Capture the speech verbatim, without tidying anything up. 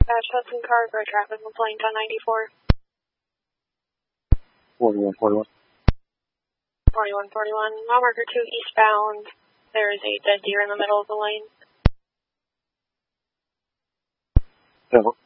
Dash Hudson Cargo traffic with plane ten ninety-four. forty-one forty-one. forty-one forty-one. Mile marker two eastbound. There is a dead deer in the middle of the lane. Yeah.